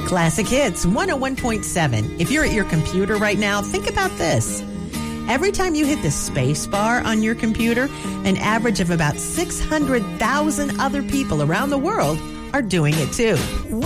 Classic Hits 101.7. If you're at your computer right now, think about this. Every time you hit the space bar on your computer, an average of about 600,000 other people around the world are doing it too.